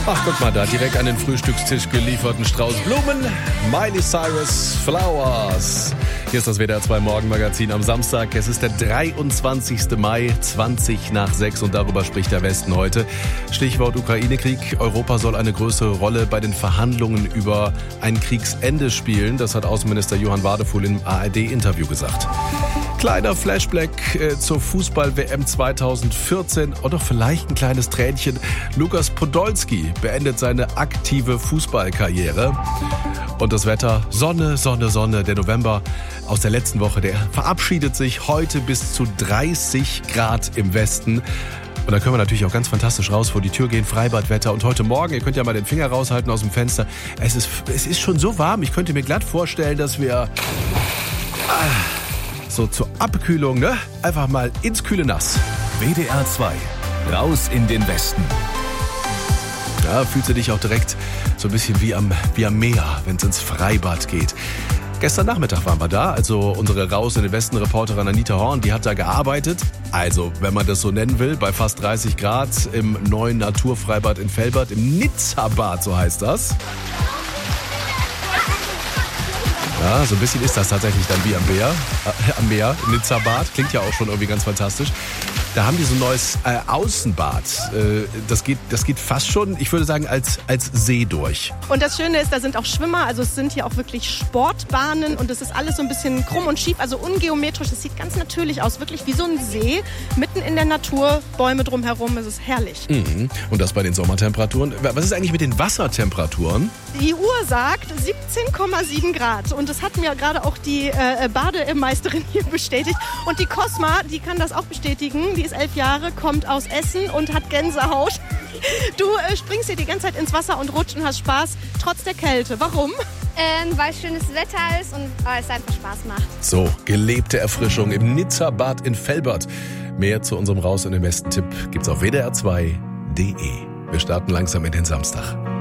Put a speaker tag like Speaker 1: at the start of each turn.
Speaker 1: Ach, guck mal da, direkt an den Frühstückstisch gelieferten Strauß Blumen. Miley Cyrus Flowers. Hier ist das WDR 2 Morgenmagazin am Samstag. Es ist der 23. Mai, 20:06 und darüber spricht der Westen heute. Stichwort Ukraine-Krieg. Europa soll eine größere Rolle bei den Verhandlungen über ein Kriegsende spielen. Das hat Außenminister Johann Wadefuhl im ARD-Interview gesagt. Kleiner Flashback zur Fußball-WM 2014 und auch vielleicht ein kleines Tränchen. Lukas Podolski beendet seine aktive Fußballkarriere. Und das Wetter, Sonne, Sonne, Sonne. Der November aus der letzten Woche, der verabschiedet sich heute bis zu 30 Grad im Westen. Und da können wir natürlich auch ganz fantastisch raus vor die Tür gehen, Freibadwetter. Und heute Morgen, ihr könnt ja mal den Finger raushalten aus dem Fenster. Es ist schon so warm, ich könnte mir glatt vorstellen, dass wir so zur Abkühlung, ne? Einfach mal ins kühle Nass.
Speaker 2: WDR 2, raus in den Westen.
Speaker 1: Ja, fühlst du dich auch direkt so ein bisschen wie am Meer, wenn es ins Freibad geht. Gestern Nachmittag waren wir da, also unsere Raus in den Westen-Reporterin Anita Horn, die hat da gearbeitet. Also, wenn man das so nennen will, bei fast 30 Grad im neuen Naturfreibad in Velbert, im Nizza-Bad, so heißt das. Ja, so ein bisschen ist das tatsächlich dann wie am Meer, Nizza-Bad. Klingt ja auch schon irgendwie ganz fantastisch. Da haben die so ein neues Außenbad. Das geht fast schon, ich würde sagen, als See durch.
Speaker 3: Und das Schöne ist, da sind auch Schwimmer, also es sind hier auch wirklich Sportbahnen und es ist alles so ein bisschen krumm und schief, also ungeometrisch. Es sieht ganz natürlich aus, wirklich wie so ein See, mitten in der Natur, Bäume drumherum, es ist herrlich.
Speaker 1: Mhm. Und das bei den Sommertemperaturen. Was ist eigentlich mit den Wassertemperaturen?
Speaker 3: Die Uhr sagt 17,7 Grad und das hat mir gerade auch die Bademeisterin hier bestätigt. Und die Cosma, die kann das auch bestätigen. Die ist 11 Jahre, kommt aus Essen und hat Gänsehaut. Du springst hier die ganze Zeit ins Wasser und rutscht und hast Spaß, trotz der Kälte. Warum?
Speaker 4: Weil schönes Wetter ist und es einfach Spaß macht.
Speaker 1: So, gelebte Erfrischung im Nizza-Bad in Velbert. Mehr zu unserem Raus in den Westen-Tipp gibt's auf wdr2.de. Wir starten langsam in den Samstag.